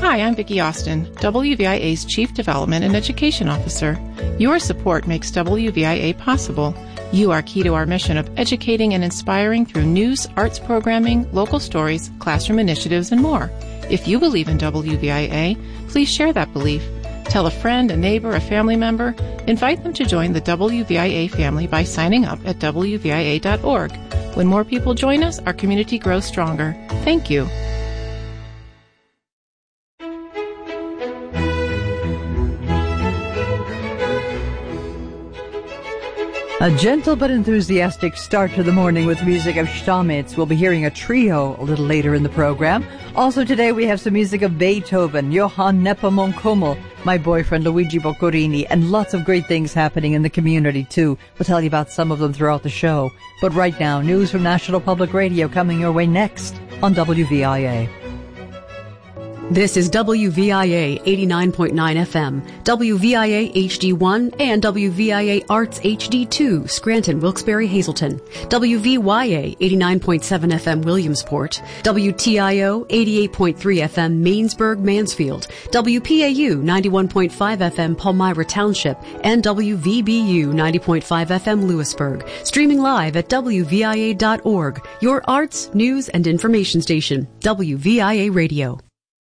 Hi, I'm Vicki Austin, WVIA's Chief Development and Education Officer. Your support makes WVIA possible. You are key to our mission of educating and inspiring through news, arts programming, local stories, classroom initiatives, and more. If you believe in WVIA, please share that belief. Tell a friend, a neighbor, a family member. Invite them to join the WVIA family by signing up at WVIA.org. When more people join us, our community grows stronger. Thank you. A gentle but enthusiastic start to the morning with music of Stamitz. We'll be hearing a trio a little later in the program. Also today we have some music of Beethoven, Johann Nepomuk Hummel, My Boyfriend Luigi Boccherini, and lots of great things happening in the community too. We'll tell you about some of them throughout the show. But right now, news from National Public Radio coming your way next on WVIA. This is WVIA 89.9 FM, WVIA HD1, and WVIA Arts HD2, Scranton, Wilkes-Barre, Hazleton, WVYA 89.7 FM, Williamsport, WTIO 88.3 FM, Mainsburg, Mansfield, WPAU 91.5 FM, Palmyra Township, and WVBU 90.5 FM, Lewisburg. Streaming live at WVIA.org, your arts, news, and information station, WVIA Radio.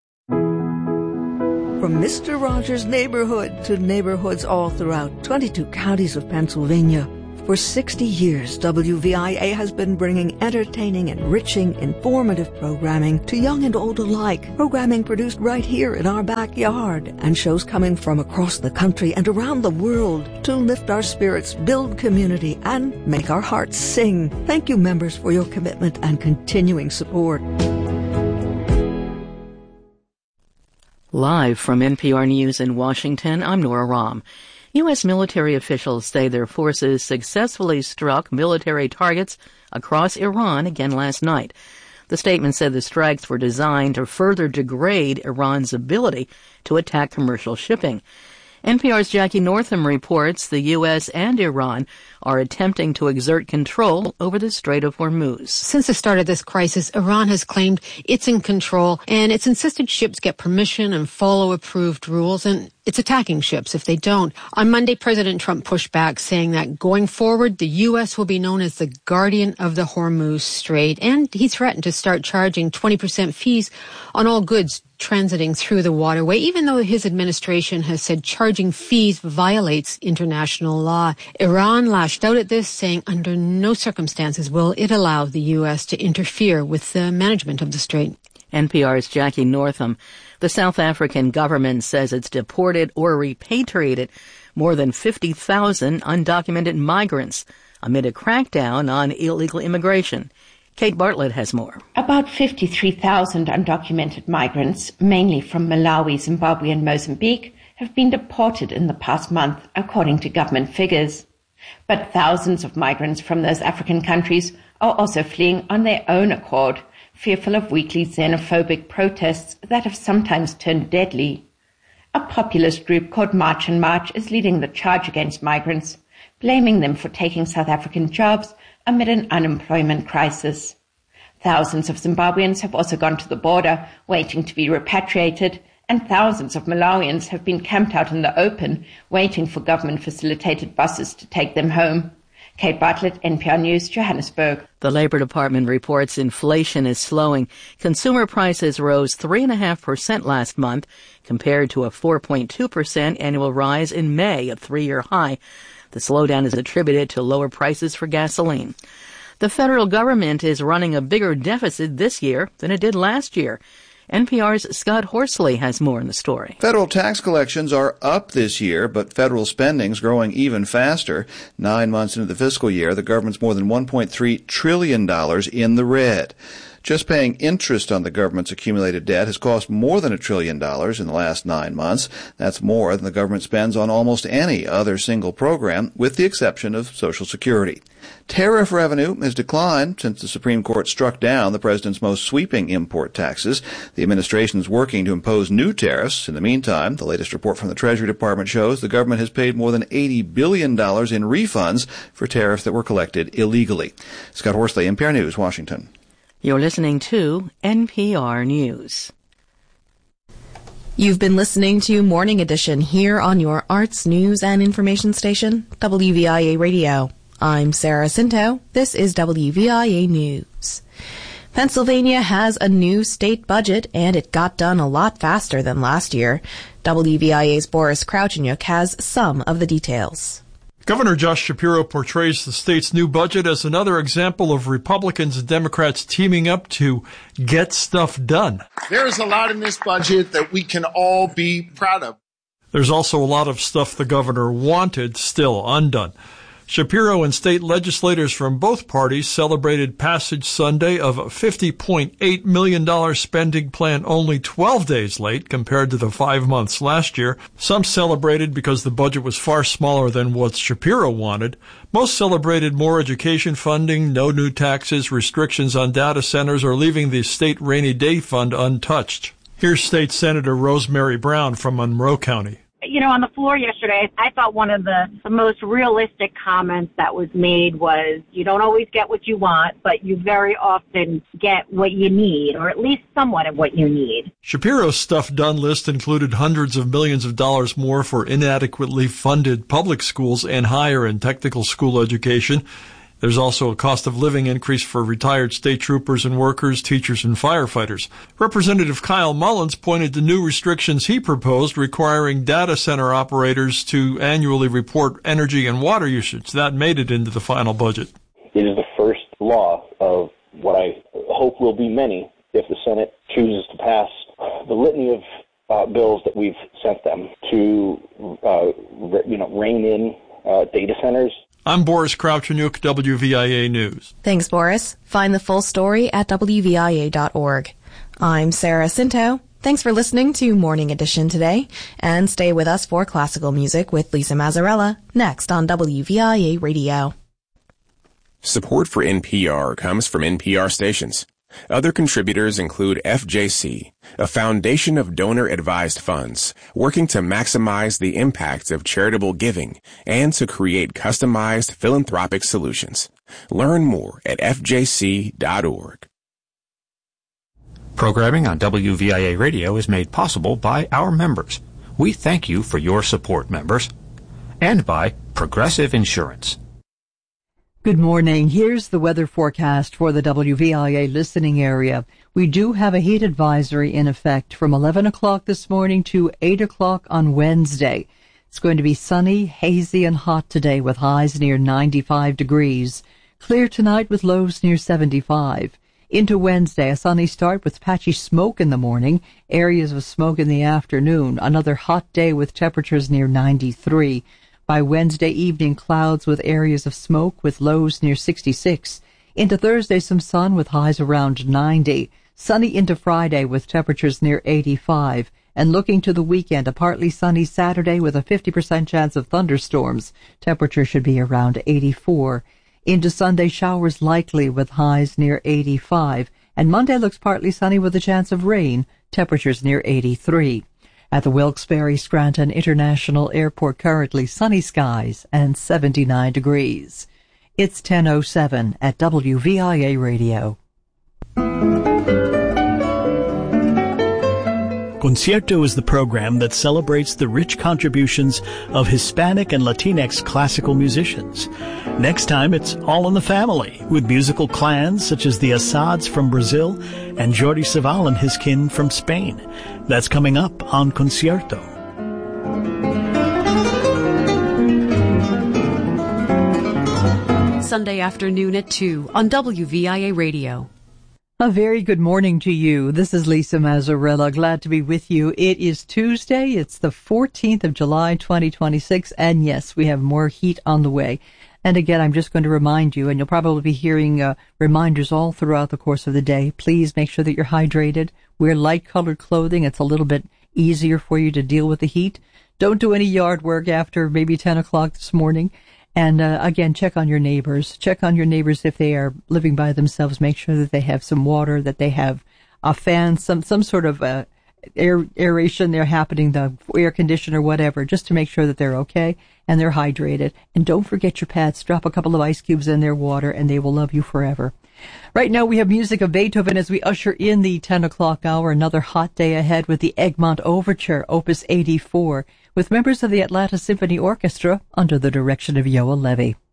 From Mr. Rogers' neighborhood to neighborhoods all throughout 22 counties of Pennsylvania, for 60 years, WVIA has been bringing entertaining, enriching, informative programming to young and old alike. Programming produced right here in our backyard, and shows coming from across the country and around the world to lift our spirits, build community, and make our hearts sing. Thank you, members, for your commitment and continuing support. Live from NPR News in Washington, I'm Nora Rahm. U.S. military officials say their forces successfully struck military targets across Iran again last night. The statement said the strikes were designed to further degrade Iran's ability to attack commercial shipping. NPR's Jackie Northam reports the U.S. and Iran are attempting to exert control over the Strait of Hormuz. Since the start of this crisis, Iran has claimed it's in control, and it's insisted ships get permission and follow approved rules, and it's attacking ships if they don't. On Monday, President Trump pushed back, saying that going forward, the U.S. will be known as the guardian of the Hormuz Strait, and he threatened to start charging 20% fees on all goods transiting through the waterway, even though his administration has said charging fees violates international law. Iran lashed out at this, saying under no circumstances will it allow the U.S. to interfere with the management of the strait. NPR's Jackie Northam. The South African government says it's deported or repatriated more than 50,000 undocumented migrants amid a crackdown on illegal immigration. Kate Bartlett has more. About 53,000 undocumented migrants, mainly from Malawi, Zimbabwe, and Mozambique, have been deported in the past month, according to government figures. But thousands of migrants from those African countries are also fleeing on their own accord, fearful of weekly xenophobic protests that have sometimes turned deadly. A populist group called March and March is leading the charge against migrants, blaming them for taking South African jobs amid an unemployment crisis. Thousands of Zimbabweans have also gone to the border, waiting to be repatriated, and thousands of Malawians have been camped out in the open, waiting for government-facilitated buses to take them home. Kate Bartlett, NPR News, Johannesburg. The Labor Department reports inflation is slowing. Consumer prices rose 3.5% last month, compared to a 4.2% annual rise in May, a three-year high. The slowdown is attributed to lower prices for gasoline. The federal government is running a bigger deficit this year than it did last year. NPR's Scott Horsley has more in the story. Federal tax collections are up this year, but federal spending's growing even faster. 9 months into the fiscal year, the government's more than $1.3 trillion in the red. Just paying interest on the government's accumulated debt has cost more than $1 trillion in the last 9 months. That's more than the government spends on almost any other single program, with the exception of Social Security. Tariff revenue has declined since the Supreme Court struck down the president's most sweeping import taxes. The administration is working to impose new tariffs. In the meantime, the latest report from the Treasury Department shows the government has paid more than $80 billion in refunds for tariffs that were collected illegally. Scott Horsley, NPR News, Washington. You're listening to NPR News. You've been listening to Morning Edition here on your arts, news, and information station, WVIA Radio. I'm Sarah Cinto. This is WVIA News. Pennsylvania has a new state budget, and it got done a lot faster than last year. WVIA's Boris Kraucheniuk has some of the details. Governor Josh Shapiro portrays the state's new budget as another example of Republicans and Democrats teaming up to get stuff done. There's a lot in this budget that we can all be proud of. There's also a lot of stuff the governor wanted still undone. Shapiro and state legislators from both parties celebrated passage Sunday of a $50.8 million spending plan only 12 days late compared to the 5 months last year. Some celebrated because the budget was far smaller than what Shapiro wanted. Most celebrated more education funding, no new taxes, restrictions on data centers, or leaving the state rainy day fund untouched. Here's State Senator Rosemary Brown from Monroe County. You know, on the floor yesterday, I thought one of the most realistic comments that was made was, you don't always get what you want, but you very often get what you need, or at least somewhat of what you need. Shapiro's stuff done list included hundreds of millions of dollars more for inadequately funded public schools and higher and technical school education. There's also a cost of living increase for retired state troopers and workers, teachers, and firefighters. Representative Kyle Mullins pointed to new restrictions he proposed requiring data center operators to annually report energy and water usage. That made it into the final budget. It is the first law of what I hope will be many if the Senate chooses to pass the litany of bills that we've sent them to, rein in data centers. I'm Boris Kraucheniuk, WVIA News. Thanks, Boris. Find the full story at WVIA.org. I'm Sarah Cinto. Thanks for listening to Morning Edition today, and stay with us for classical music with Lisa Mazzarella next on WVIA Radio. Support for NPR comes from NPR stations. Other contributors include FJC, a foundation of donor-advised funds working to maximize the impact of charitable giving and to create customized philanthropic solutions. Learn more at fjc.org. Programming on WVIA Radio is made possible by our members. We thank you for your support, members. And by Progressive Insurance. Good morning. Here's the weather forecast for the WVIA listening area. We do have a heat advisory in effect from 11 o'clock this morning to 8 o'clock on Wednesday. It's going to be sunny, hazy, and hot today with highs near 95 degrees. Clear tonight with lows near 75. Into Wednesday, a sunny start with patchy smoke in the morning, areas of smoke in the afternoon. Another hot day with temperatures near 93. By Wednesday evening, clouds with areas of smoke with lows near 66. Into Thursday, some sun with highs around 90. Sunny into Friday with temperatures near 85. And looking to the weekend, a partly sunny Saturday with a 50% chance of thunderstorms. Temperature should be around 84. Into Sunday, showers likely with highs near 85. And Monday looks partly sunny with a chance of rain. Temperatures near 83. At the Wilkes-Barre Scranton International Airport, currently sunny skies and 79 degrees. It's 10:07 at WVIA Radio. Concierto is the program that celebrates the rich contributions of Hispanic and Latinx classical musicians. Next time, it's All in the Family, with musical clans such as the Assads from Brazil and Jordi Savall and his kin from Spain. That's coming up on Concierto. Sunday afternoon at 2 on WVIA Radio. A very good morning to you. This is Lisa Mazzarella. Glad to be with you. It is Tuesday. It's the 14th of July, 2026. And yes, we have more heat on the way. And again, I'm just going to remind you, and you'll probably be hearing reminders all throughout the course of the day. Please make sure that you're hydrated. Wear light-colored clothing. It's a little bit easier for you to deal with the heat. Don't do any yard work after maybe 10 o'clock this morning. And again, check on your neighbors. Check on your neighbors if they are living by themselves. Make sure that they have some water, that they have a fan, some sort of aeration they're happening, the air conditioner, whatever, just to make sure that they're okay and they're hydrated. And don't forget your pets. Drop a couple of ice cubes in their water and they will love you forever. Right now we have music of Beethoven as we usher in the 10 o'clock hour. Another hot day ahead with the Egmont Overture, Opus 84, with members of the Atlanta Symphony Orchestra under the direction of Yoel Levy.